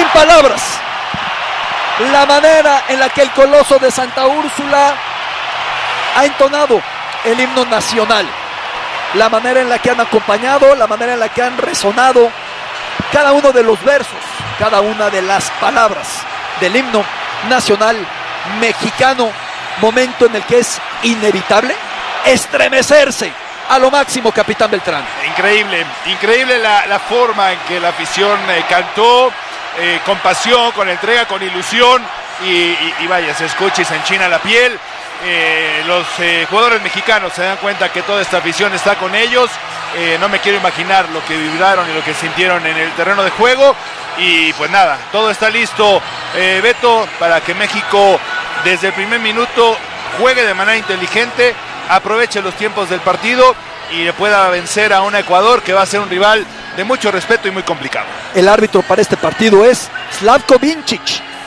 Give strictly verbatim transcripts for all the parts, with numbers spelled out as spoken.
palabras la manera en la que el Coloso de Santa Úrsula ha entonado el himno nacional, la manera en la que han acompañado, la manera en la que han resonado cada uno de los versos, cada una de las palabras del himno nacional mexicano, momento en el que es inevitable estremecerse a lo máximo, capitán Beltrán. Increíble, increíble la, la forma en que la afición eh, cantó, eh, con pasión, con entrega, con ilusión, y, y, y vaya, se escucha y se enchina la piel. Eh, los eh, jugadores mexicanos se dan cuenta que toda esta afición está con ellos. Eh, no me quiero imaginar lo que vibraron y lo que sintieron en el terreno de juego. Y pues nada, todo está listo, eh, Beto, para que México desde el primer minuto juegue de manera inteligente, aproveche los tiempos del partido y le pueda vencer a un Ecuador que va a ser un rival de mucho respeto y muy complicado. El árbitro para este partido es Slavko Vincic,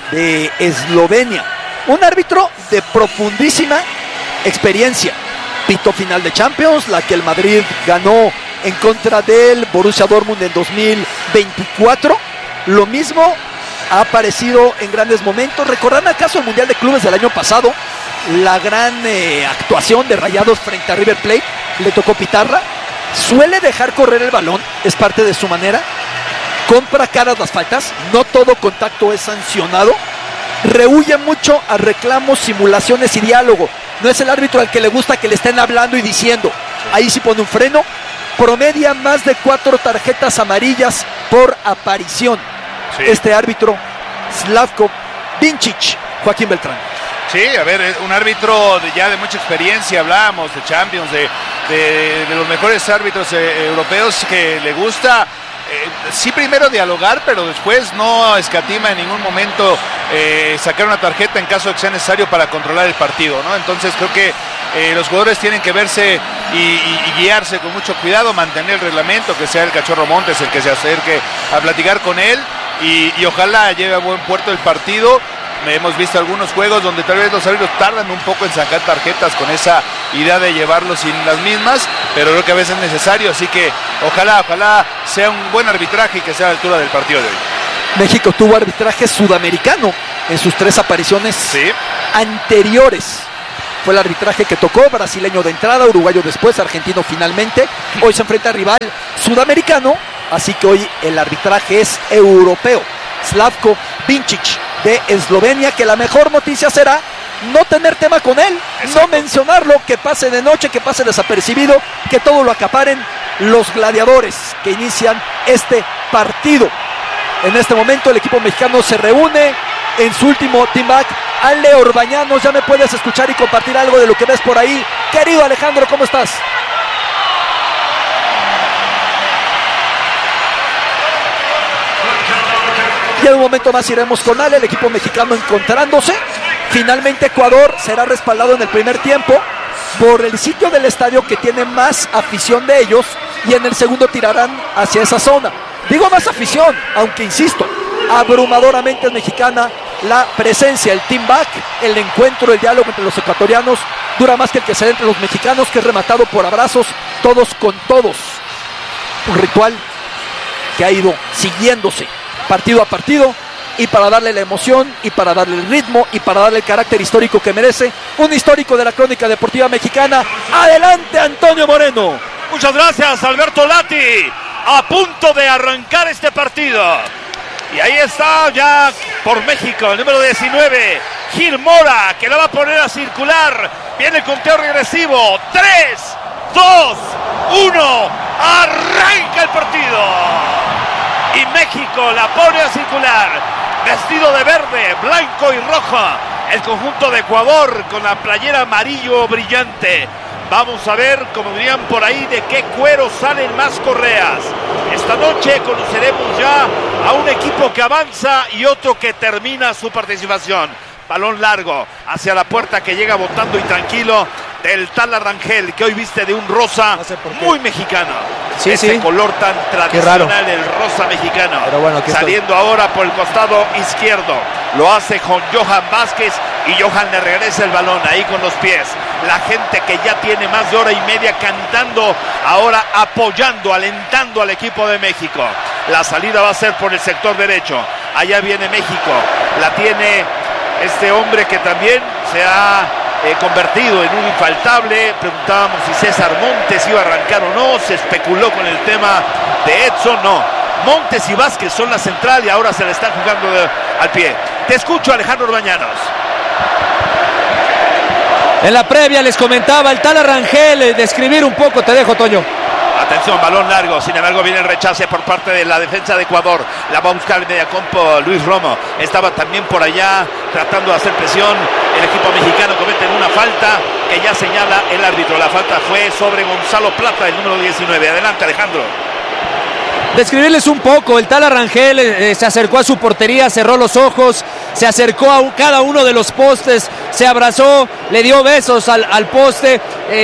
de Eslovenia, un árbitro de profundísima experiencia. Pito final de Champions, la que el Madrid ganó en contra del Borussia Dortmund en dos mil veinticuatro. Lo mismo ha aparecido en grandes momentos. ¿Recordarán acaso el Mundial de Clubes del año pasado? La gran eh, actuación de Rayados frente a River Plate. Le tocó pitarla. Suele dejar correr el balón, es parte de su manera. Compra caras las faltas, no todo contacto es sancionado. Rehuye mucho a reclamos, simulaciones y diálogo. No es el árbitro al que le gusta que le estén hablando y diciendo. Ahí sí pone un freno. Promedia más de cuatro tarjetas amarillas por aparición. Sí. Este árbitro, Slavko Vincic, Joaquín Beltrán. Sí, a ver, un árbitro de, ya de mucha experiencia, hablábamos de Champions, de, de, de los mejores árbitros eh, europeos, que le gusta, eh, sí primero dialogar, pero después no escatima en ningún momento eh, sacar una tarjeta en caso de que sea necesario para controlar el partido, ¿no? Entonces creo que eh, los jugadores tienen que verse y, y, y guiarse con mucho cuidado, mantener el reglamento, que sea el Cachorro Montes el que se acerque a platicar con él y, y ojalá lleve a buen puerto el partido. Hemos visto algunos juegos donde tal vez los árbitros tardan un poco en sacar tarjetas con esa idea de llevarlos sin las mismas, pero creo que a veces es necesario, así que ojalá, ojalá sea un buen arbitraje y que sea a la altura del partido de hoy. México tuvo arbitraje sudamericano en sus tres apariciones sí. anteriores. Fue el arbitraje que tocó, brasileño de entrada, uruguayo después, argentino finalmente. Hoy se enfrenta a rival sudamericano, así que hoy el arbitraje es europeo. Slavko Vincic, de Eslovenia, que la mejor noticia será no tener tema con él, Exacto. no mencionarlo, que pase de noche, que pase desapercibido, que todo lo acaparen los gladiadores que inician este partido. En este momento el equipo mexicano se reúne en su último team back. Ale Orbañanos, ya me puedes escuchar y compartir algo de lo que ves por ahí. Querido Alejandro, ¿cómo estás? Y en un momento más iremos con Ale, el equipo mexicano encontrándose. Finalmente Ecuador será respaldado en el primer tiempo por el sitio del estadio que tiene más afición de ellos, y en el segundo tirarán hacia esa zona. Digo más afición, aunque insisto, abrumadoramente es mexicana la presencia, el team back, el encuentro, el diálogo entre los ecuatorianos dura más que el que se da entre los mexicanos, que es rematado por abrazos todos con todos. Un ritual que ha ido siguiéndose partido a partido, y para darle la emoción, y para darle el ritmo, y para darle el carácter histórico que merece, un histórico de la crónica deportiva mexicana. Adelante, Antonio Moreno. Muchas gracias, Alberto Lati. A punto de arrancar este partido. Y ahí está ya por México, el número diecinueve, Gil Mora, que la va a poner a circular. Viene el conteo regresivo. tres, dos, uno. Arranca el partido. Y México la pone a circular, vestido de verde, blanco y rojo, el conjunto de Ecuador con la playera amarillo brillante. Vamos a ver, como dirían por ahí, de qué cuero salen más correas. Esta noche conoceremos ya a un equipo que avanza y otro que termina su participación. Balón largo hacia la puerta, que llega botando y tranquilo, del Tala Rangel, que hoy viste de un rosa no sé muy mexicano. Sí, Ese sí. color tan tradicional, el rosa mexicano. Pero bueno, saliendo estoy. ahora por el costado izquierdo. Lo hace con Johan Vázquez, y Johan le regresa el balón ahí con los pies. La gente que ya tiene más de hora y media cantando, ahora apoyando, alentando al equipo de México. La salida va a ser por el sector derecho. Allá viene México. La tiene este hombre que también se ha eh, convertido en un infaltable. Preguntábamos si César Montes iba a arrancar o no. Se especuló con el tema de Edson. No. Montes y Vázquez son la central y ahora se le están jugando de, al pie. Te escucho, Alejandro Orbañanos. En la previa les comentaba el Tala Rangel, eh, describir un poco, te dejo, Toño. Atención, balón largo, sin embargo viene el rechace por parte de la defensa de Ecuador. La va a buscar el mediacampo Luis Romo. Estaba también por allá tratando de hacer presión. El equipo mexicano comete una falta que ya señala el árbitro. La falta fue sobre Gonzalo Plata, el número diecinueve. Adelante, Alejandro. Describirles un poco, el Tala Rangel eh, se acercó a su portería, cerró los ojos, se acercó a cada uno de los postes, se abrazó, le dio besos al, al poste.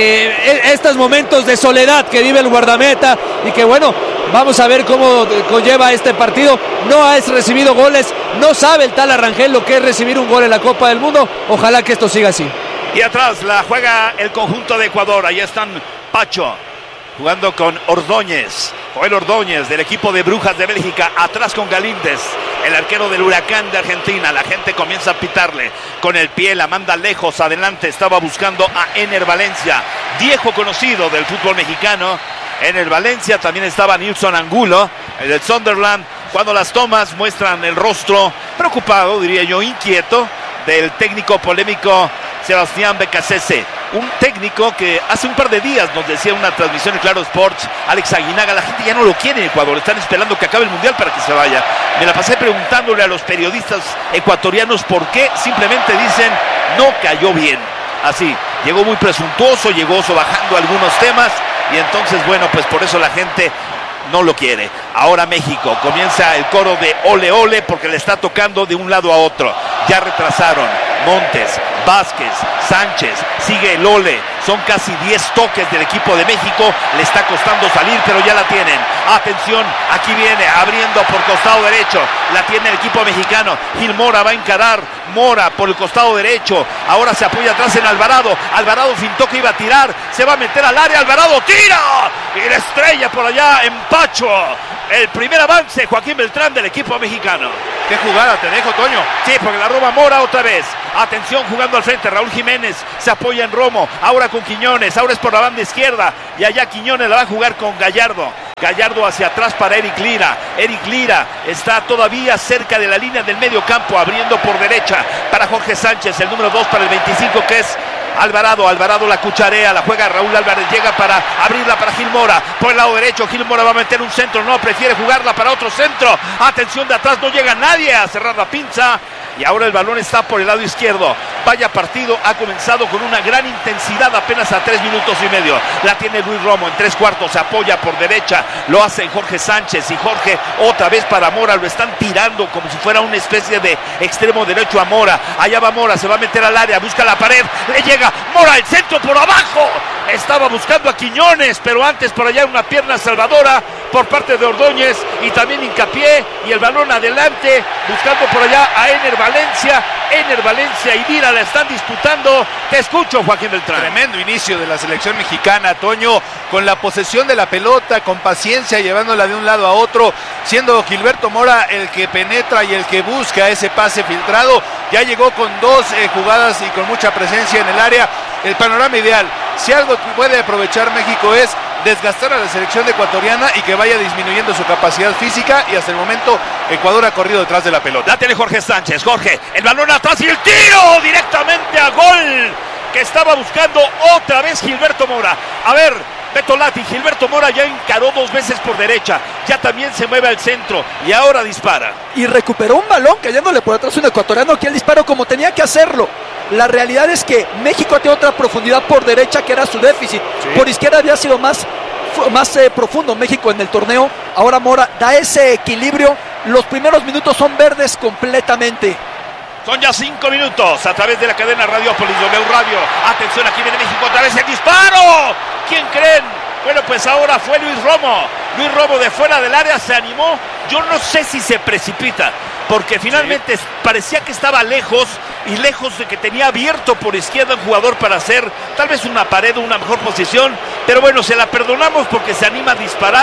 Eh, estos momentos de soledad que vive el guardameta y que bueno, vamos a ver cómo conlleva este partido. No ha recibido goles, no sabe el Tala Rangel lo que es recibir un gol en la Copa del Mundo. Ojalá que esto siga así. Y atrás la juega el conjunto de Ecuador, ahí están Pacho jugando con Ordóñez, Joel Ordóñez del equipo de Brujas de Bélgica, atrás con Galíndez, el arquero del Huracán de Argentina. La gente comienza a pitarle con el pie, la manda lejos, adelante, estaba buscando a Ener Valencia, viejo conocido del fútbol mexicano. Ener Valencia, también estaba Nilson Angulo, el del Sunderland. Cuando las tomas muestran el rostro preocupado, diría yo, inquieto, del técnico polémico Sebastián Becasese, un técnico que hace un par de días nos decía en una transmisión de Claro Sports, Alex Aguinaga, la gente ya no lo quiere en Ecuador, están esperando que acabe el Mundial para que se vaya. Me la pasé preguntándole a los periodistas ecuatorianos por qué, simplemente dicen, no cayó bien. Así, llegó muy presuntuoso, llegó sobajando algunos temas y entonces, bueno, pues por eso la gente no lo quiere. Ahora México, comienza el coro de ole ole porque le está tocando de un lado a otro. Ya retrasaron Montes, Vázquez, Sánchez, sigue el ole. Son casi diez toques del equipo de México. Le está costando salir, pero ya la tienen. Atención, aquí viene, abriendo por costado derecho. La tiene el equipo mexicano. Gil Mora va a encarar. Mora por el costado derecho. Ahora se apoya atrás en Alvarado. Alvarado fintó que iba a tirar. Se va a meter al área. Alvarado tira. Y la estrella por allá en Pacho. El primer avance, Joaquín Beltrán, del equipo mexicano. Qué jugada, te dejo, Toño. Sí, porque la roba Mora otra vez. Atención, jugando al frente, Raúl Jiménez se apoya en Romo, ahora con Quiñones, ahora es por la banda izquierda, y allá Quiñones la va a jugar con Gallardo. Gallardo hacia atrás para Eric Lira. Eric Lira está todavía cerca de la línea del medio campo, abriendo por derecha para Jorge Sánchez, el número dos para el veinticinco, que es Alvarado. Alvarado la cucharea, la juega Raúl Álvarez, llega para abrirla para Gil Mora, por el lado derecho. Gil Mora va a meter un centro, no, prefiere jugarla para otro centro. Atención, de atrás no llega nadie a cerrar la pinza. Y ahora el balón está por el lado izquierdo. Vaya partido, ha comenzado con una gran intensidad apenas a tres minutos y medio. La tiene Luis Romo en tres cuartos, se apoya por derecha, lo hace Jorge Sánchez y Jorge otra vez para Mora. Lo están tirando como si fuera una especie de extremo derecho a Mora. Allá va Mora, se va a meter al área, busca la pared, le llega Mora, el centro por abajo. Estaba buscando a Quiñones, pero antes por allá una pierna salvadora por parte de Ordóñez y también hincapié y el balón adelante, buscando por allá a Ener Valencia. Ener Valencia y Lira la están disputando. Te escucho, Joaquín Beltrán. Tremendo inicio de la selección mexicana, Toño, con la posesión de la pelota, con paciencia, llevándola de un lado a otro, siendo Gilberto Mora el que penetra y el que busca ese pase filtrado. Ya llegó con dos eh, jugadas y con mucha presencia en el área. El panorama ideal. Si algo puede aprovechar México es desgastar a la selección ecuatoriana y que vaya disminuyendo su capacidad física, y hasta el momento Ecuador ha corrido detrás de la pelota. La tiene Jorge Sánchez. Jorge, el balón atrás y el tiro directamente a gol que estaba buscando otra vez Gilberto Mora. A ver, Beto Lati, Gilberto Mora ya encaró dos veces por derecha, ya también se mueve al centro y ahora dispara. Y recuperó un balón cayéndole por atrás un ecuatoriano que él disparó como tenía que hacerlo. La realidad es que México tiene otra profundidad por derecha que era su déficit. Sí. Por izquierda había sido más, más eh, profundo México en el torneo. Ahora Mora da ese equilibrio. Los primeros minutos son verdes completamente. Son ya cinco minutos a través de la cadena Radiopolis W Radio. Atención, aquí viene México otra vez el disparo. ¿Quién creen? Bueno, pues ahora fue Luis Romo. Luis Romo de fuera del área se animó. Yo no sé si se precipita, porque finalmente sí parecía que estaba lejos y lejos de que tenía abierto por izquierda un jugador para hacer tal vez una pared o una mejor posición, pero bueno, se la perdonamos porque se anima a disparar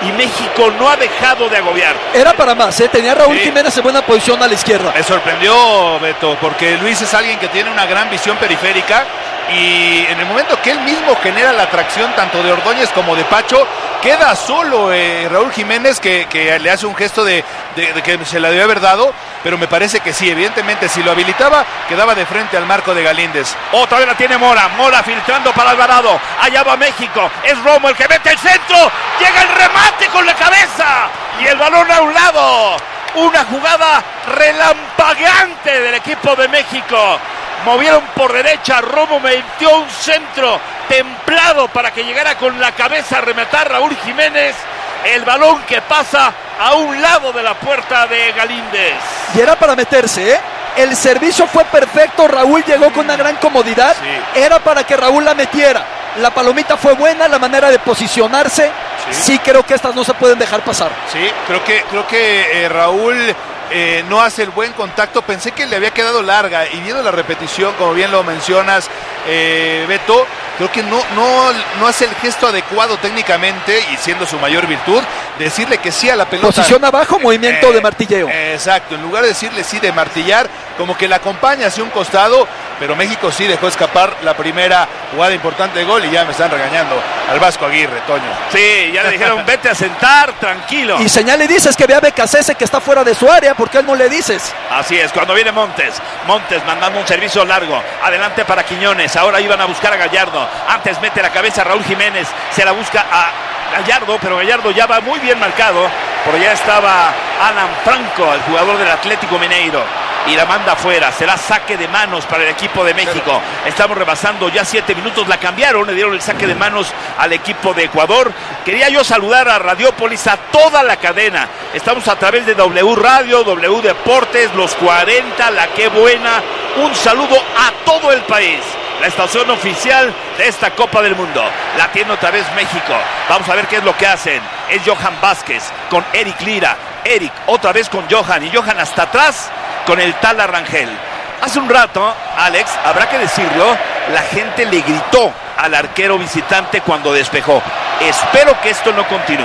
y México no ha dejado de agobiar. Era para más, ¿eh? Tenía a Raúl Sí. Jiménez en buena posición a la izquierda. Me sorprendió, Beto, porque Luis es alguien que tiene una gran visión periférica y en el momento que él mismo genera la atracción tanto de Ordóñez como de Pacho, queda solo eh, Raúl Jiménez que, que le hace un gesto de, de, de que se la debió haber dado, pero me parece que sí, evidentemente si lo habilitaba, quedaba de frente al marco de Galíndez. Otra vez la tiene Mora, Mora filtrando para Alvarado, allá va México, es Romo el que mete el centro, llega el remate con la cabeza y el balón a un lado, una jugada relampagueante del equipo de México, movieron por derecha, Romo metió un centro templado para que llegara con la cabeza a rematar Raúl Jiménez, el balón que pasa a un lado de la puerta de Galíndez. Y era para meterse, ¿eh? El servicio fue perfecto, Raúl llegó con una gran comodidad, Sí. era para que Raúl la metiera. La palomita fue buena, la manera de posicionarse, Sí. sí creo que estas no se pueden dejar pasar. Sí, creo que, creo que eh, Raúl eh, no hace el buen contacto, pensé que le había quedado larga y viendo la repetición, como bien lo mencionas, eh, Beto, creo que no, no, no hace el gesto adecuado técnicamente y siendo su mayor virtud, decirle que sí a la pelota. Posición abajo, movimiento Eh, de martilleo. eh, exacto, en lugar de decirle sí de martillar, como que la acompaña hacia un costado, pero México sí dejó escapar la primera jugada importante de gol y ya me están regañando al Vasco Aguirre, Toño. Sí, ya le dijeron vete a sentar, tranquilo. Y señala y dices que ve a Becasese que está fuera de su área, ¿por qué él no le dices? Así es, cuando viene Montes, Montes mandando un servicio largo, adelante para Quiñones, ahora iban a buscar a Gallardo, antes mete la cabeza Raúl Jiménez, se la busca a Gallardo, pero Gallardo ya va muy bien marcado, por allá estaba Alan Franco, el jugador del Atlético Mineiro, y la manda afuera, será saque de manos para el equipo de México, estamos rebasando ya siete minutos, la cambiaron, le dieron el saque de manos al equipo de Ecuador. Quería yo saludar a Radiópolis, a toda la cadena, estamos a través de W Radio, W Deportes, los cuarenta, la que buena, un saludo a todo el país. La estación oficial de esta Copa del Mundo. La tiene otra vez México. Vamos a ver qué es lo que hacen. Es Johan Vázquez con Eric Lira. Eric otra vez con Johan. Y Johan hasta atrás con el Tala Rangel. Hace un rato, Alex, habrá que decirlo, la gente le gritó al arquero visitante cuando despejó. Espero que esto no continúe.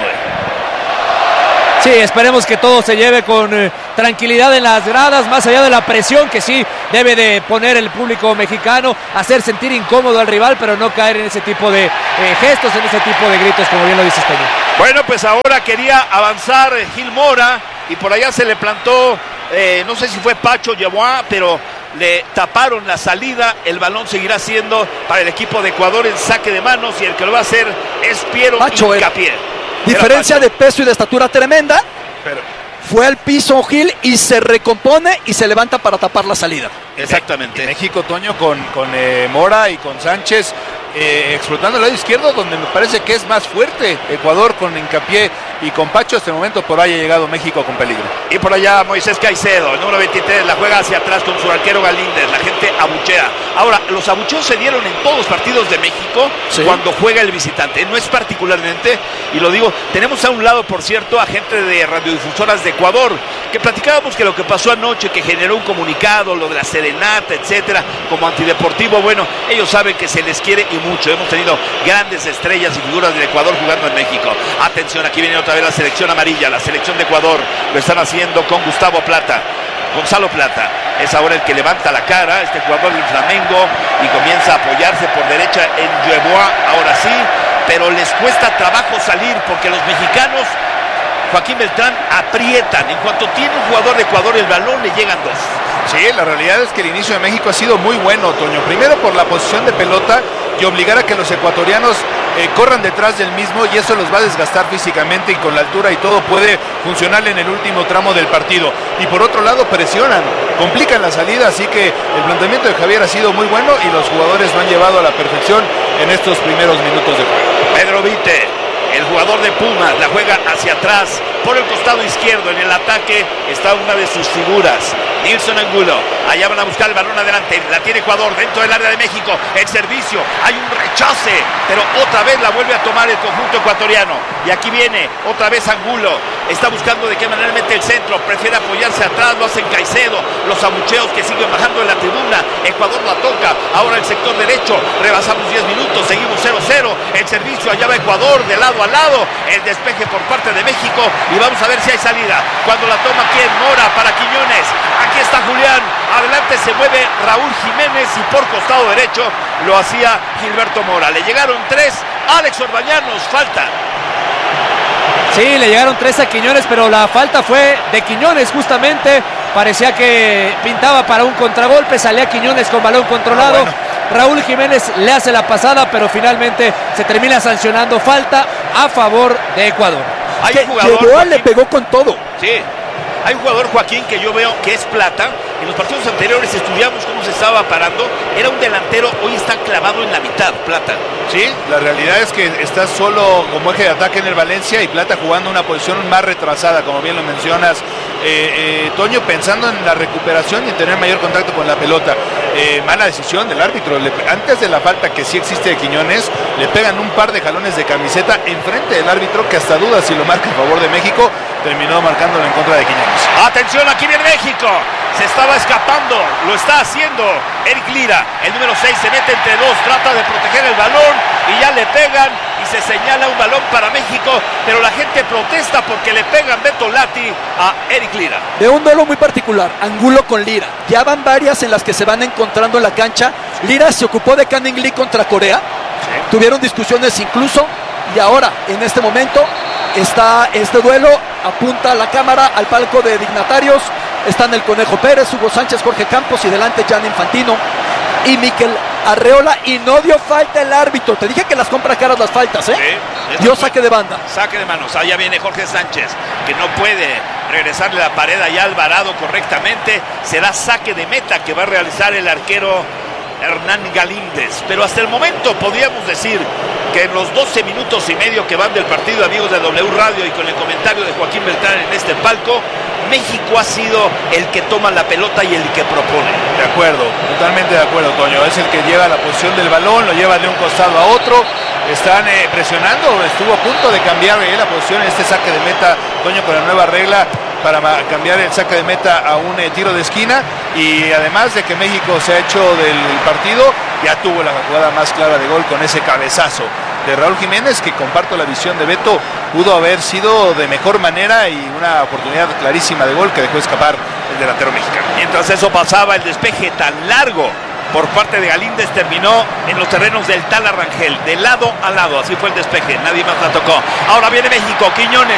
Sí, esperemos que todo se lleve con eh, tranquilidad en las gradas, más allá de la presión que sí debe de poner el público mexicano, hacer sentir incómodo al rival, pero no caer en ese tipo de eh, gestos, en ese tipo de gritos, como bien lo dice Toño. Bueno, pues ahora quería avanzar Gil Mora y por allá se le plantó, eh, no sé si fue Pacho Yeboah, pero le taparon la salida, el balón seguirá siendo para el equipo de Ecuador en saque de manos y el que lo va a hacer es Piero Pacho era. Hincapié. Diferencia Era de peso y de estatura tremenda. Pero Fue al piso Gil y se recompone y se levanta para tapar la salida. Exactamente. México, Toño, con, con eh, Mora y con Sánchez eh, explotando el lado izquierdo, donde me parece que es más fuerte Ecuador con Hincapié y con Pacho. Hasta el momento por ahí ha llegado México con peligro. Y por allá Moisés Caicedo, el número veintitrés, la juega hacia atrás con su arquero Galíndez. La gente abuchea. Ahora, los abucheos se dieron en todos los partidos de México Sí. cuando juega el visitante. No es particularmente, y lo digo, tenemos a un lado, por cierto, a gente de radiodifusoras de Ecuador, que platicábamos que lo que pasó anoche, que generó un comunicado, lo de la serenata, etcétera, como antideportivo. Bueno, ellos saben que se les quiere y mucho. Hemos tenido grandes estrellas y figuras del Ecuador jugando en México. Atención, aquí viene otra vez la selección amarilla, la selección de Ecuador. Lo están haciendo con Gustavo Plata. Gonzalo Plata es ahora el que levanta la cara, este jugador del Flamengo, y comienza a apoyarse por derecha en Yeboah, ahora sí, pero les cuesta trabajo salir porque los mexicanos, Joaquín Beltrán, aprietan. En cuanto tiene un jugador de Ecuador el balón, le llegan dos. Sí, la realidad es que el inicio de México ha sido muy bueno, Toño. Primero por la posición de pelota y obligar a que los ecuatorianos eh, corran detrás del mismo, y eso los va a desgastar físicamente, y con la altura y todo puede funcionar en el último tramo del partido. Y por otro lado presionan, complican la salida, así que el planteamiento de Javier ha sido muy bueno y los jugadores lo han llevado a la perfección en estos primeros minutos de juego. Pedro Vite, el jugador de Pumas, la juega hacia atrás por el costado izquierdo. En el ataque está una de sus figuras, Nilson Angulo. Allá van a buscar el balón adelante. La tiene Ecuador dentro del área de México. El servicio, hay un rechace, pero otra vez la vuelve a tomar el conjunto ecuatoriano. Y aquí viene otra vez Angulo. Está buscando de qué manera mete el centro. Prefiere apoyarse atrás, lo hacen Caicedo. Los abucheos que siguen bajando en la tribuna. Ecuador la toca. Ahora el sector derecho. Rebasamos diez minutos. Seguimos cero cero. El servicio, allá va Ecuador de lado a lado. El despeje por parte de México. Y vamos a ver si hay salida. Cuando la toma, ¿quién? Mora para Quiñones. Aquí está Julián. Adelante se mueve Raúl Jiménez. Y por costado derecho lo hacía Gilberto Mora. Le llegaron tres. Alex Orbañanos, falta. Sí, le llegaron tres a Quiñones, pero la falta fue de Quiñones justamente. Parecía que pintaba para un contragolpe, salía Quiñones con balón controlado. Ah, bueno. Raúl Jiménez le hace la pasada, pero finalmente se termina sancionando falta a favor de Ecuador. Hay un jugador, llegó, Joaquín, le pegó con todo. Sí, hay un jugador, Joaquín, que yo veo que es plata. En los partidos anteriores estudiamos cómo se estaba parando. Era un delantero, hoy está clavado en la mitad, Plata. Sí, la realidad es que está solo como eje de ataque en el Valencia y Plata jugando una posición más retrasada, como bien lo mencionas, eh, eh, Toño, pensando en la recuperación y en tener mayor contacto con la pelota. Eh, mala decisión del árbitro. Le, antes de la falta que sí existe de Quiñones, le pegan un par de jalones de camiseta enfrente del árbitro, que hasta duda si lo marca en favor de México. Terminó marcándolo en contra de Quiñones. Atención, aquí viene México. Se estaba escapando, lo está haciendo Eric Lira, el número seis, se mete entre dos, trata de proteger el balón y ya le pegan y se señala un balón para México, pero la gente protesta porque le pegan Beto Lati a Eric Lira. De un duelo muy particular, Angulo con Lira, ya van varias en las que se van encontrando en la cancha. Lira se ocupó de Canning Lee contra Corea, sí. Tuvieron discusiones incluso, y ahora en este momento está este duelo, apunta la cámara al palco de dignatarios. Están el Conejo Pérez, Hugo Sánchez, Jorge Campos y delante Jan Infantino y Miquel Arreola, y no dio falta el árbitro. Te dije que las compra caras las faltas, ¿eh? Sí, dio saque de banda. Saque de manos. Allá viene Jorge Sánchez, que no puede regresarle la pared allá a Alvarado correctamente. Será saque de meta que va a realizar el arquero Hernán Galíndez. Pero hasta el momento podríamos decir que en los doce minutos y medio que van del partido, amigos de W Radio, y con el comentario de Joaquín Beltrán en este palco, México ha sido el que toma la pelota y el que propone. De acuerdo, totalmente de acuerdo, Toño. Es el que lleva la posición del balón, lo lleva de un costado a otro. Están eh, presionando, estuvo a punto de cambiar eh, la posición en este saque de meta, Toño, con la nueva regla para cambiar el saque de meta a un eh, tiro de esquina. Y además de que México se ha hecho del partido, ya tuvo la jugada más clara de gol con ese cabezazo de Raúl Jiménez, que comparto la visión de Beto, pudo haber sido de mejor manera y una oportunidad clarísima de gol que dejó escapar el delantero mexicano. Mientras eso pasaba, el despeje tan largo por parte de Galíndez terminó en los terrenos del Tala Rangel, de lado a lado, así fue el despeje, nadie más la tocó. Ahora viene México, Quiñones,